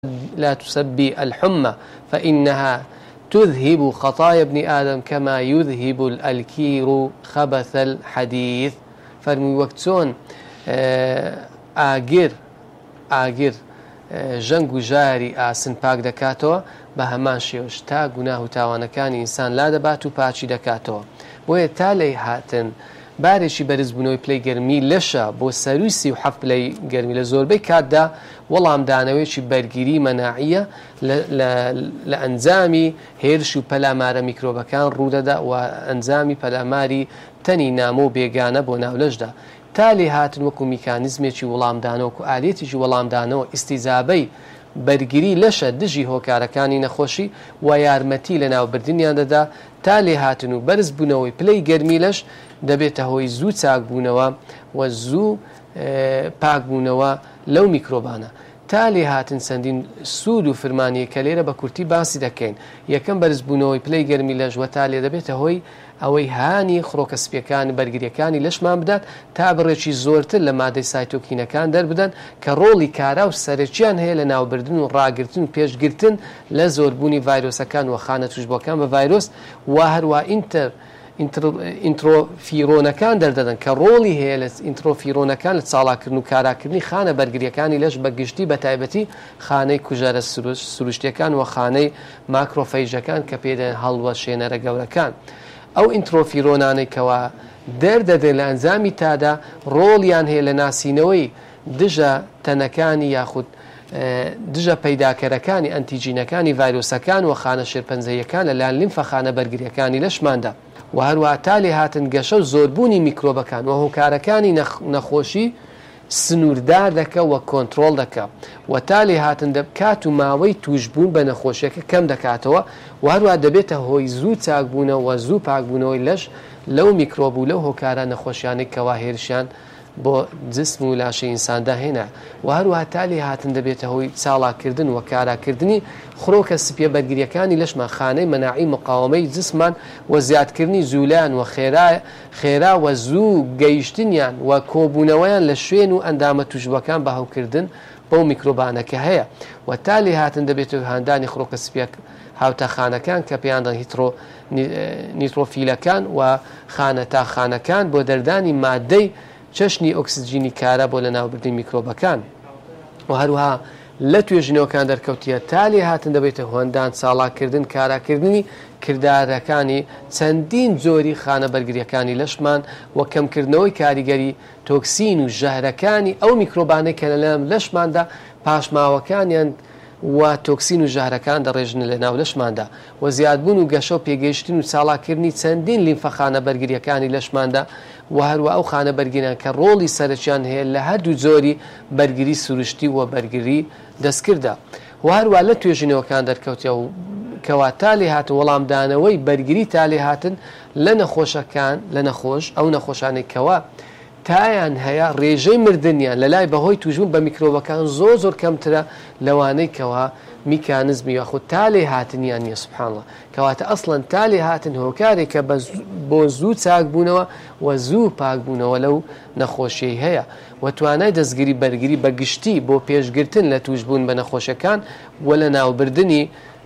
لا تسبي الحمى فإنها تذهب خطايا ابن آدم كما يذهب الكير خبث الحديث. فرمي وقتون ئاگر ژەنگ و ژاری ئاسن پاک دەکاتەوە بە هەمان شێوەش تا گوناه و تاوانەکانی ئینسان لا دەبات و پاچی دەکاتەوە. بۆیە تا لێی هاتن بارێکی بەرزبوونەوەی پلەی گەرمی لەشە بۆ سەروی 37 پلەی گەرمی لە زۆربەی کاتدا وەڵامدانەوەیکی بەرگیری مەناعیە لە ئەنجامی هێرش و پەلامارە میکرۆبەکان ڕوودەدا و ئەنجامی پەلاماری تەنی نامۆ و بێگانە بۆ ناولەشدا. تا لێ هاتن وەکو میکانیزمێکی وەڵامدانەوە و ئالێتیی وەڵامدانەوە ئیستیزابەی بەرگری لەشە دژی هۆکارەکانی نەخۆشی و یارمەتی لە ناوبردنیان دەدا. تا لێ هاتن و بەرز بوونەوەی پلەی گەرمی لەش دەبێتە هۆی زوو چاک بوونەوە و زوو پاک بوونەوە لەو میکرۆبانە. تا لێ هاتن چەندین سوود و فرمانیە کە لێرە بە کورتی باسی دەکەین. یەکەم بەرز بوونەوەی پلەی گەرمی لەش و تا لێ دەبێتە هۆی ئەوەی هانی خڕۆکە سپیەکانی بەرگریەکانی لەشمان بدات تا بڕێکی زۆرتر لە مادەی سایتۆکینەکان دەربدەن کە ڕۆڵی کارا و سەرچیان هەیە لە ناوبردن و ڕاگرتن و پێشگرتن لە زۆربوونی ڤایرۆسەکان و خانە توشبووەکان بە ڤایرۆس و هەروە ئینترۆفیرۆنەکان دەردەدەن کە ڕۆڵی هەیە لە ئینترۆفیرۆنەکان لە چاڵاکردن و کاراکردنی خانە بەرگریەکانی لەش بە گشتی بە تایبەتی خانەی کوژارە سروشتیەکان و خانەی ماکرۆفەیژەکان کە پێدەن هەڵوە شوێنەرە گەورەکان. ئەو ئینترۆفیرۆنانەی کەوا دەردەدەن لە ئەنجامی تادا ڕۆڵیان هەیە لە ناسینەوەی دژە تەنەکانی یاخود دژە پەیداکەرەکانی ئەنتیجینەکانی ڤایرۆسەکان و خانە شێرپەنجەیەکان لەلایەن لیمفە خانە بەرگریەکانی لەشماندا. و هەروە تا لێ هاتن گەشە و زۆربوونی میکرۆبەکان و هۆکارەکانی نەخۆشی سنووردار دەکە و کۆنتڕۆڵ دەکە و تا لێ هاتن دەبکات و ماوەی توشبوون بە نەخۆشیەکە کەم دەکاتەوە و هەروە دەبێتە هۆی زوو چاکبوونەوە و زوو پاکبوونەوەی لەش لەو میکرۆب و لەو هۆکارە نەخۆشیانەی کەوا هێرشیان بۆ جسم و لاشەی ئینساندا هێنا و هەروە تا لێ هاتن دەبێتە هۆی چاڵاکردن و کاراکردنی خڕۆکە سپیە بەرگریەکانی لەشمان خانەی مەناعی مقاومەی جسمان و زیادکردنی زوولان و خێرا و زوو گەیشتنیان و کۆبوونەوەیان لە شوێن و ئەندامە توشبووەکان بە هەوکردن بەو میکرۆبانەکە هەیە و تا لێ هاتن دەبێتەوە هاندانی خڕۆکە سپیە هاوتەخانەکان کە پێیاندان نیترۆفیلەکان و خانەتاخانەکان بۆ دەردانی مادەی چەشنی ئۆکسجینی کارە بۆ لە ناوبردنی میکرۆبەکان و هەروها لە توێژینەوەکان دەرکەوتیە. تا لێ هاتن دەبێتە هۆندان چاڵاکردن کاراکردنی کردارەکانی چەندین جۆری خانە بەرگریەکانی لەشمان و کەمکردنەوەی کاریگەری تۆکسین و ژەهرەکانی ئەو میکرۆبانەی کە لەلایەن لەشماندا پاشماوەکانیان و تۆکسین و ژەهرەکان دەڕێژن لە ناو لەشماندا و زیادبوون و گەشە و پێگەیشتن و چاڵاکردنی چەندین لیمفە خانە بەرگریەکانی لەشماندا و هەروە ئەو خانە بەرگریان کە ڕۆڵی سەرچیان هەیە لە هەردوو جۆری بەرگری سروشتی و بەرگری دەستکردە و هەروە لە توێژینەوەکان دەرکەوتە و کەوا تا لێ هاتن وەڵامدانەوەی بەرگری تا لێ هاتن لە نەخۆشەکان لە نەخۆش ئەو نەخۆشانەی کەوا تایان هەیە ڕێژەی مردنیان لە لای بەهۆی توژبوون بە میکرۆبەکان زۆر کەمترە لەوانەی کەوا میکانزمی یاخود تا لێ هاتنیان نیە. سوبحان الله کەواتە ئەسڵەن تا لێ هاتن هۆکارێکە بۆ زوو چاکبوونەوە و زوو پاکبوونەوە لەو نەخۆشیەی هەیە و توانای دەستگیری بەرگری بە گشتی بۆ پێشگرتن لە توشبوون بە نەخۆشەکان و لە ناوبردنی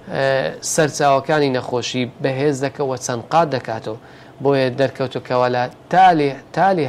سەرچاوەکانی نەخۆشی بەهێز دەکەوە چەند قات دەکاتەوە. بۆیە دەرکەوتوکەوە لە تا لێ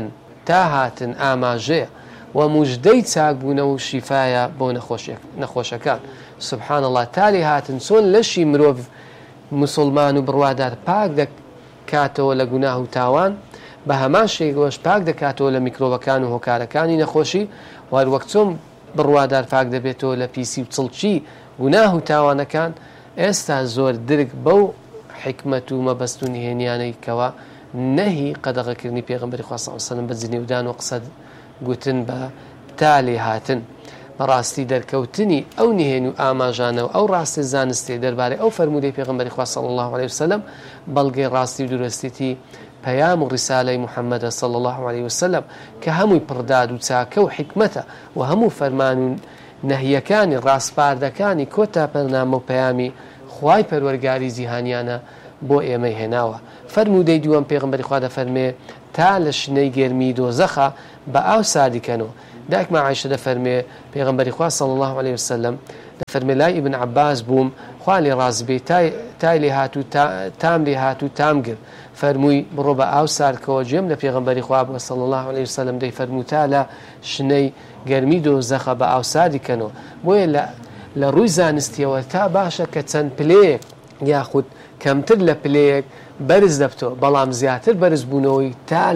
هاتن ئاماژەیە و موژدەی چاکبوونە و شیفایە بۆ نەخۆشەکان. سبحان الله تا لێ هاتن چۆن لەشی مرۆڤ موسڵمان و بڕوادار پاک دەکاتەوە لە گوناه و تاوان بە هەمان شێوەش پاک دەکاتەوە لە میکرۆبەکان و هۆکارەکانی نەخۆشی و هەروەک چۆن بڕوادار پاک دەبێتەوە لە پیسی و چڵچی گوناه و تاوانەکان. ئێستا زۆر درک بەو حکمت و مەبەست و نهێنیانەی کەوا نەهی قەدەغەکردنی پێغەمبەری خوا صلی الله علیه و سلم بە جنێودان و قسە گوتن بە تا لێ هاتن بەڕاستی دەرکەوتنی ئەو نهێنی و ئاماژانەوە ئەو ڕاستی زانستی دەربارەی ئەو فەرمودەی پێغەمبەری خوا صلی الله علیه و سلم بەڵگەی ڕاستی و درۆستیەتی پەیام و ڕیسالەی محەممەدە صلی الله علیه و سلم کە هەمووی پڕداد و چاکە و حکمەتە و هەموو فەرمان و نەهیەکانی ڕاستپاردەکانی کۆتا پەرنامە و پەیامی خوای پەروەرگاری جیهانیانە بۆ ئێمەی هێناوە. فەرمودەی دووەم پێغەمبەری خوا دەفەرمێ تا لە شنەی گێرمی دۆزەخە بە ئاو سادیکەنەوە دايك ما عائشة دفرمي پیغمبر خوا صلى الله عليه وسلم دەفەرمێ لای ئیبن عەباس بووم خوا لێ ڕازی بێ تای لێ هات و تام لێ هات و تام گر فەرمووی بڕۆ بە ئاو ساردکەوە گوێم لە پێغەمبەری خوا بووە صلی الله علیه وسلم دەی فەرموو تا لە شنەی گەرمی دۆزەخە بە ئاو ساردی کەنەوە بۆیە لە ڕووی زانستیەوە تا باشە کە چەند پلەیەک یاخود کەمتر لە پلەیەک بەرز دەبتەوە بەڵام زیاتر بەرز بوونەوەی تا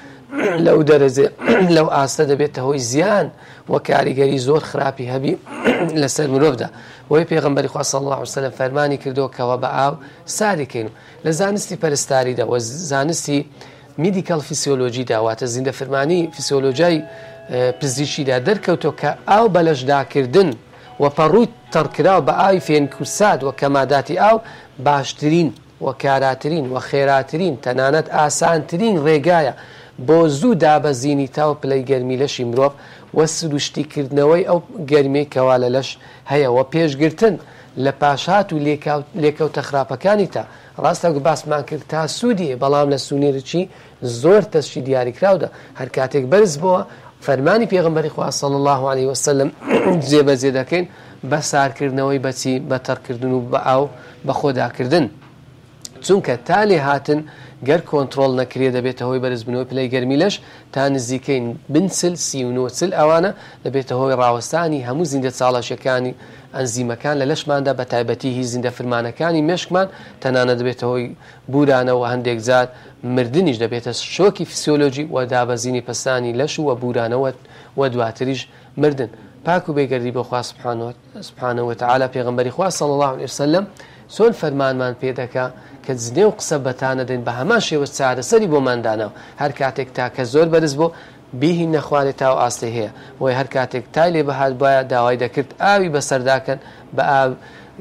لەو دەرەجێ لەو ئاستە دەبێتە هۆی زیان و کاریگەری زۆر خراپی هەبی لەسەر مرۆڤدا بۆیە پێغەمبەری خوا صلی الله علیه وسلم فەرمانی کردەوە کەوە بە ئاو ساری کەین لە زانستی پەرستاریدا و زانستی میدیکال فیسیۆلۆژیدا واتە زیندە فرمانی فیسیۆلۆژیای پزیشکیدا دەرکەوتەوە کە ئاو بەلەشداکردن و پەڕووی تەڕکراوە بە ئاوی فێنکوساد و کەماداتی ئاو باشترین و کاراترین و خێراترین تەنانەت ئاسانترین ڕێگایە بۆ زوو دابەزینی تاو پلەی گەرمی لەشی مرۆڤ و سروشتیکردنەوەی ئەو گەرمەی کەوا لە لەش هەیە و پێشگرتن لە پاشات و لێکەوتە خراپەکانی تا ڕاستە باسمان کرد تا سوودی بەڵام لە سونێرچی زۆر تەشی دیاریکراودا هەر کاتێک بەرز بووە فەرمانی پێغەمبەری خوا صلی الله علیه وسلم جێبەجێ دەکەین بە سارکردنەوەی بەچی بە تەڕکردن و بە ئاو بە خۆداکردن چونکە تا لێ هاتن گەر کۆنتڕۆڵ نەکرێ دەبێتە هۆی بەرزبوونەوەی پلەی گەرمی لەش تا نزیکەی بنسل 39 ئەوانە دەبێتە هۆی ڕاوەستانی هەموو زیندە چاڵەشەکانی ئەنزیمەکان لە لەشماندا بە تایبەتی هی زیندە فرمانەکانی مێشکمان تەنانە دەبێتە هۆی بورانەوە هەندێک جار مردنیش دەبێتە شۆکی فیسیۆلۆژی و دابەزینی پەستانی لەش و بورانەوە و دواتریش مردن پاک و بێگەردی بۆ خوا سبحانه وتعالى پێغەمبەری خوا صلی الله علیه وسلم چۆن فەرمانمان پێ دەکا کە جنێ و قسە بەتانە دەین بە هەمان شێوە چارەسەری بۆماندانەوە هەر کاتێک تاکە زۆر بەرز بۆ بیهی نەخوارێت تا و ئاستی هەیە بۆی هەر کاتێک تای لێ بەهات بایە داوای دەکرد ئاوی بەسەرداکەن بە ئاو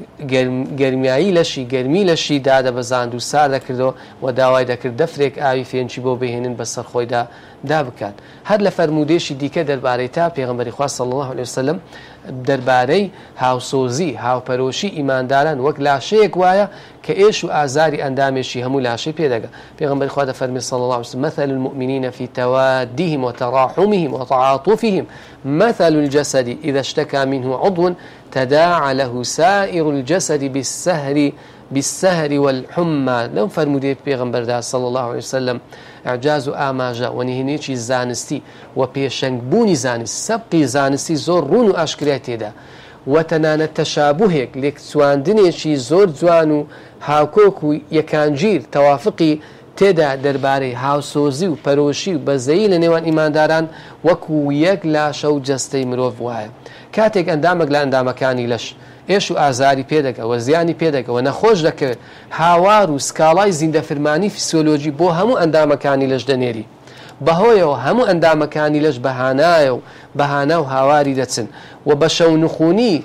گەرمیایی لەشی گەرمی لەشی دادەبەزاند و سار دەکردەوە و داوای دەکرد دەفرێک ئاوی فێنچی بۆ بهێنن بەسەر خۆیدا دابکات هەر لە فەرمودێشی دیکە دەربارەی تا پێغەمبەری خوا صلی الله علیه وسلم دەربارەی هاوسۆزی هاوپەرۆشی ئیمانداران وەک لاشەیەک وایە کە ئێش و ئازاری ئەندامێشی هەموو لاشەی پێدەگا پێغەمبەری خوا دەفەرمێ صلی الله علیه وسلم مثل المؤمنین في توادهم وتراحمهم وتعاطفهم مثل الجسد إذا اشتكى منه عضو تداعى له سائر الجسد بالسهر والحمى لو فرمودي پیغمبر دا صلى الله عليه وسلم اعجاز و ئاماژە و نهێنێکی زانستی و پێشەنگبوونی زانست سەبقی زانستی زۆر ڕوون و ئاشکرای تێدا و تەنانەت تەشابوهێک لێکچواندنێکی زۆر جوان و هاوکۆک و یەکانگیر تەوافقی تێدا دەربارەی هاوسۆزی و پەرۆشی و بەزەیی لە نێوان ئیمانداران وەکو یەک لاشە و جەستەی مرۆڤ وایە کاتێک ئەندامێک لە ئەندامەکانی لەش ئێش و ئازاری پێدەکە و زیانی پێدەکە و نەخۆش دەکەوێت هاوار و سکاڵای زیندەفرمانی فیسیۆلۆژی بۆ هەموو ئەندامەکانی لەش دەنێری بەهۆیەوە هەموو ئەندامەکانی لەش بەهانایە و بەهانا و هاواری دەچن و بە شەو نخوونی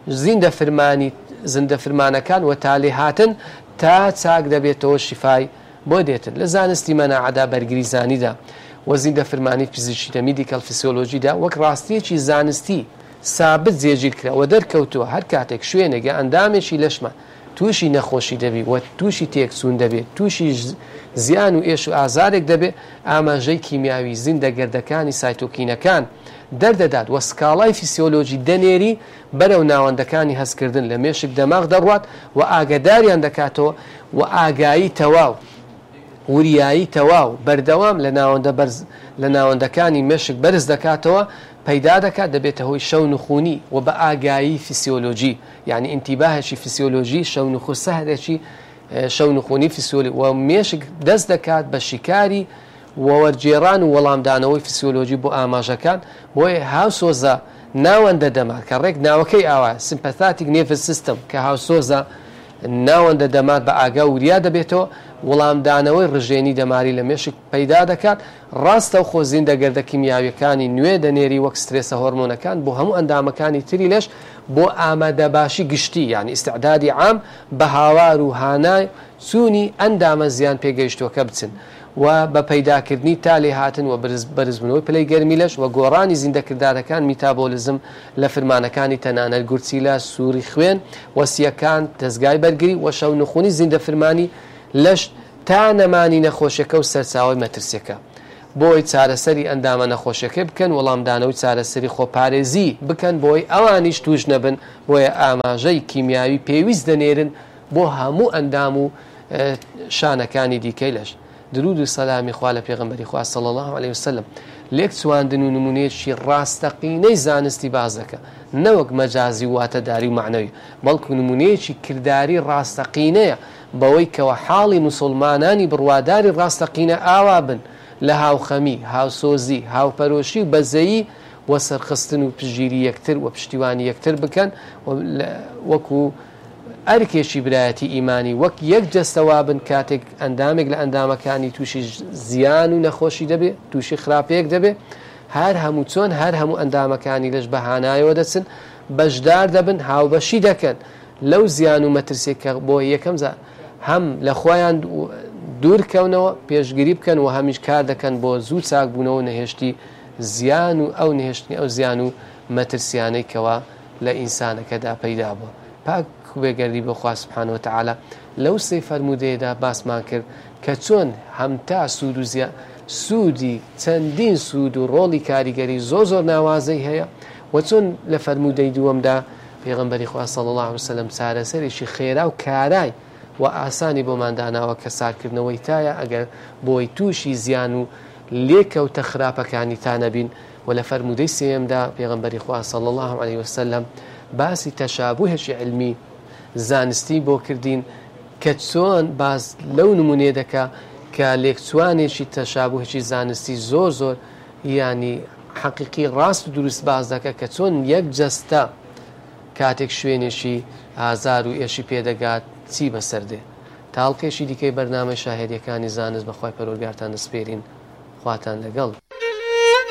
زیندەفرمانەکان و تاڵێ هاتن تا چاک دەبێتەوە شیفای بۆ دێتن لە زانستی مەناعەدا بەرگری زانیدا و زیندەفرمانی فیزیکیدا میدیکال فیسیۆلۆژیدا وەک ڕاستیەکی زانستی سابت جێگیر کرا و دەرکەوتووە هەر کاتێک شوێنێگە ئەندامێکی لەشمان تووشی نەخۆشی دەبی و تووشی تێکسوون دەبێت تووشی زیان و ئێش و ئازارێک دەبێت ئاماژەی کیمیاوی زیندەگەردەکانی سایتۆکینەکان دەردەدات و سکاڵای فیسیۆلۆژی دەنێری بەرەو ناوەندەکانی هەستکردن لە مێشک دەماغ دەڕوات و ئاگاداریان دەکاتەوە و ئاگایی تەواو وریایی تەواو بەردەوام لە ناوەندەکانی مێشک بەرز دەکاتەوە پەیدا دەکات دەبێتە هۆی شەو نخوونی و بە ئاگایی فیسیۆلۆژی یعنی ئینتیباهێکی فیسیۆلۆژی شەو نخو سەهرێکی شەو نخوونی فیسیۆلۆژی و مێشک دەست دەکات بە شیکاری وەرجێڕان و وەڵامدانەوەی فیسیۆلۆژی بۆ ئاماژەکان بۆیە هاوسۆزە ناوەندە دەمات کە ڕێک ناوەکەی ئاوا سیمپەتاتیک نێڤس سیستەم کە هاوسۆزە ناوەندە دەمات بە ئاگا وریا دەبێتەوە وەڵامدانەوەی ڕژێنی دەماری لە مێشک پەیدا دەکات ڕاستە و خۆ زیندەگەردە کیمیاویەکانی نوێ دەنێری وەک سترێسە هۆرمۆنەکان بۆ هەموو ئەندامەکانی تری لەش بۆ ئامادەباشی گشتی یعنی ئیستعدادی عام بە هاوار و هانای چوونی ئەندامە زیان پێگەیشتووەکە بچن و بە پەیداکردنی تا لێ هاتن و بەرزبوونەوەی پلەی گەرمی لەش و گۆڕانی زیندەکردارەکان میتابۆلیزم لە فرمانەکانی تەنانەت گورچیلا سووری خوێن وەسیەکان دەستگای بەرگری و شەو نخوونی زیندەفرمانی لەش تا نەمانی نەخۆشیەکە و سەرچاوی مەترسیەکە بۆی چارەسەری ئەندامە نەخۆشیەکە بکەن وەڵامدانەوەی چارەسەری خۆپارێزی بکەن بۆی ئەوانیش توش نەبن بۆیە ئاماژەی کیمیاوی پێویست دەنێرن بۆ هەموو ئەندام و شانەکانی دیکەی لەش درود و سەلامی خوا لە پێغەمبەری خوا صلی الله علیه وسلم لێک چواندن و نمونەیەکی ڕاستەقینەی زانستی باز دەکە نەوەک مەجازی واتەداری و معنەوی بەڵکو نمونەیەکی کردداری ڕاستەقینەیە بەوەی کەوە حاڵی موسڵمانانی بڕواداری ڕاستەقینە ئاوا بن لە هاوخەمی هاوسۆزی هاوپەرۆشی و بەزەیی وە سەرخستن و پژگیری یەکتر و پشتیوانی یەکتر بکەن وەکو ئەرکێکی برایەتی ئیمانی وەک یەک جەستەوا بن کاتێک ئەندامێک لە ئەندامەکانی تووشی زیان و نەخۆشی دەبێت تووشی خراپەیەک دەبێت هەر هەموو چۆن هەر هەموو ئەندامەکانی لەش بەهانایەوە دەچن بەشدار دەبن هاوبەشی دەکەن لەو زیان و مەترسێک کە بۆ یەکەم هەم لە خۆیان دوورکەونەوە پێشگیری بکەن و هەمیش کار دەکەن بۆ زوو چاکبوونەوە نەهێشتی زیان و ئەو نهێشتنی ئەو زیان و مەترسیانەی کەوا لە ئینسانەکەدا پەیدا بووە پاک بێگەردی بۆ خوا سبحانه وتعالى لەو سەی فەرموودەیەدا باسمان کرد کە چۆن هەمتا سوود و سوودی چەندین سوود و ڕۆڵی کاریگەری زۆر ناوازەی هەیە و چۆن لە فەرموودەی دووەمدا پێغەمبەری خوا صلی الله علیه وسلم چارەسەرێکی خێرا و کارای و ئاسانی بۆمان داناوە کە سارکردنەوەی تایە ئەگەر بۆی تووشی زیان و لێکەوتە خراپەکانی تا نەبین و لە فەرموودەی سێیەمدا پێغەمبەری خوا صلی الله علیه وسلم باسی تەشابوهێکی علمی زانستی بۆ کردین کە چۆن باز لەو نمونێ دەکا کە لێکچوانێکی تەشابوهێکی زانستی زۆر ینی حەقیقی ڕاست و دروست باز دەکە کە چۆن یەک جەستە کاتێک شوێنێکی ئازار و ئێشی پێدەگات چی بەسەردێ تاڵقێکی دیکەی بەرنامە شاهێریەکانی زانست بەخوای پەروەردگارتان دەسپێرین خواتان لەگەڵ